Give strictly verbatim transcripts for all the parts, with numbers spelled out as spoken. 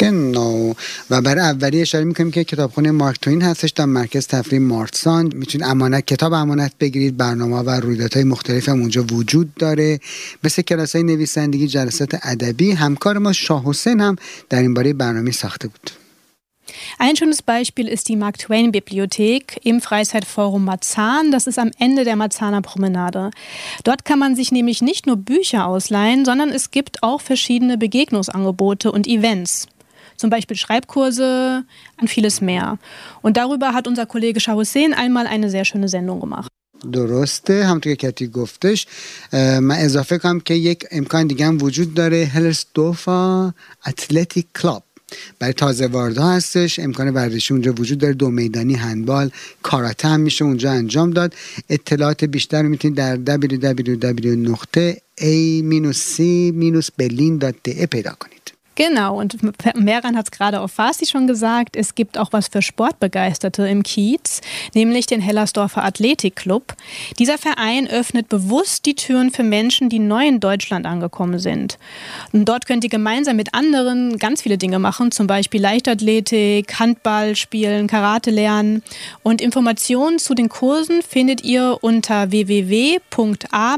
genau. و برای اولی اشاره میکنیم که کتابخونه مارک توین هستش در مرکز تفریح مارسان. میتونید امانت کتاب امانت بگیرید. برنامه و رویدادهای مختلف هم اونجا وجود داره، مثل کلاس‌های نویسندگی، جلسات ادبی. همکار ما شاه حسین هم در این باره برنامه ساخته بود. Ein schönes Beispiel ist die Mark Twain Bibliothek im Freizeitforum Marzahn. Das ist am Ende der Marzahner Promenade. Dort kann man sich nämlich nicht nur Bücher ausleihen, sondern es gibt auch verschiedene Begegnungsangebote und Events. Zum Beispiel Schreibkurse und vieles mehr. Und darüber hat unser Kollege Shah Hussein einmal eine sehr schöne Sendung gemacht. درسته، همونطور که کتی گفتش. من اضافه کنم که یک امکان دیگه هم وجود داره، هلرسدورفا اتلتیک کلاب. برای تازه واردها هستش، امکان ورزشی اونجا وجود داره، دو میدانی، هندبال، کاراته هم میشه اونجا انجام داد. اطلاعات بیشتر رو میتونید در دبلیو دبلیو دبلیو دات ای سی برلین دات دی ای پیدا کنید. Genau, und Meran hat es gerade auf Farsi schon gesagt, es gibt auch was für Sportbegeisterte im Kiez, nämlich den Hellersdorfer Athletikclub. Dieser Verein öffnet bewusst die Türen für Menschen, die neu in Deutschland angekommen sind. Und dort könnt ihr gemeinsam mit anderen ganz viele Dinge machen, zum Beispiel Leichtathletik, Handball spielen, Karate lernen. Und Informationen zu den Kursen findet ihr unter w w w punkt a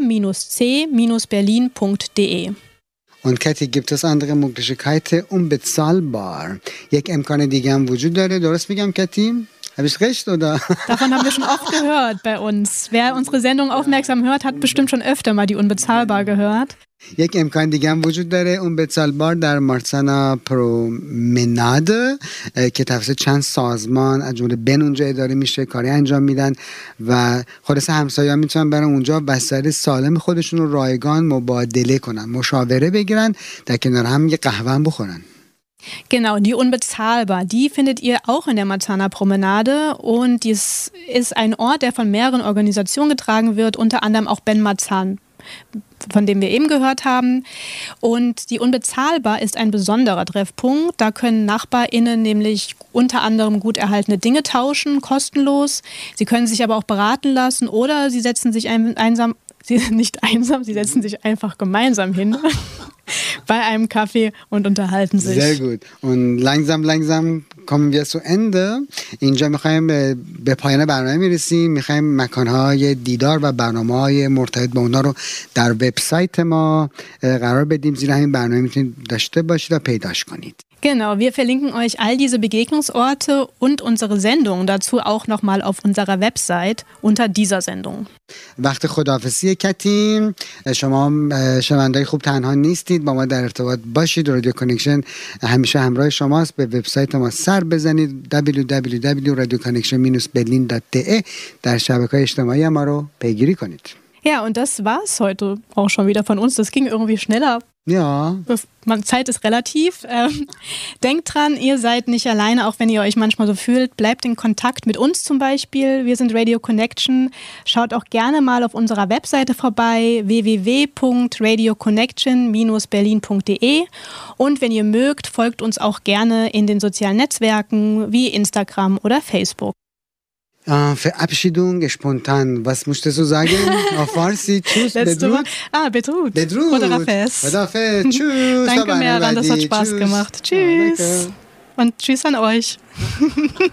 c berlin punkt d e. Und Kathi, gibt es andere Möglichkeiten unbezahlbar? یک امکان دیگه هم وجود داره، درست میگم کتی؟ Habe ich recht, oder? Davon haben wir schon oft gehört bei uns. Wer unsere Sendung aufmerksam hört, hat bestimmt schon öfter mal die unbezahlbar gehört. یک امکان دیگه هم وجود داره، اون بتسالبار در مارسانا پرومناد که توسط چند سازمان از جمله بن اونجا اداره میشه، کاری انجام میدن و خلاص همسایه‌ها میتونن برن اونجا وسایل سالم خودشون رو رایگان مبادله کنن، مشاوره بگیرن، در کنار هم یه قهوه هم بخورن. Genau, die Unbezahlbar, die findet ihr auch in der Marzahner Promenade und dies ist ein Ort, der von mehreren Organisationen getragen wird, unter anderem auch Ben Marzahn, von dem wir eben gehört haben. Und die Unbezahlbar ist ein besonderer Treffpunkt. Da können NachbarInnen nämlich unter anderem gut erhaltene Dinge tauschen, kostenlos. Sie können sich aber auch beraten lassen oder sie setzen sich ein, einsam, sie sind nicht einsam, sie setzen sich einfach gemeinsam hin bei einem Kaffee und unterhalten sich. Sehr gut. Und langsam, langsam kommen wir zu Ende. اینجا میخوایم به پایان برنامه میرسیم. میخوایم مکانهای دیدار و برنامه‌های مرتبط با اونا رو در وبسایت ما قرار بدیم. زیرا همین برنامه میتونید داشته باشید و پیداش کنید. Genau, wir verlinken euch all diese Begegnungsorte und unsere Sendung dazu auch nochmal auf unserer Website unter dieser Sendung. وقت خداحافظی کتیم. شما شنونده‌های خوب تنها نیستید، با ما در ارتباط باشید. رادیو کانکشن همیشه همراه شماست. به وبسایت ما سر بزنید دبلیو دبلیو دبلیو دات رادیو کانکشن برلین دات دی ای. در شبکه‌های اجتماعی ما رو پیگیری کنید. Ja, und das war's heute auch schon wieder von uns. Das ging irgendwie schneller. Ja. Man, Zeit ist relativ. Ähm, denkt dran, ihr seid nicht alleine, auch wenn ihr euch manchmal so fühlt. Bleibt in Kontakt mit uns zum Beispiel. Wir sind Radio Connection. Schaut auch gerne mal auf unserer Webseite vorbei, w w w punkt radio connection berlin punkt d e. Und wenn ihr mögt, folgt uns auch gerne in den sozialen Netzwerken wie Instagram oder Facebook. Verabschiedung spontan. Was möchtest du sagen auf Farsi? Tschüss, Bedrut. Ah, Bedrut. Bedrut. Khudafez. Khudafez. Tschüss. Danke, Meran, das hat Spaß gemacht. Tschüss. Und tschüss an euch.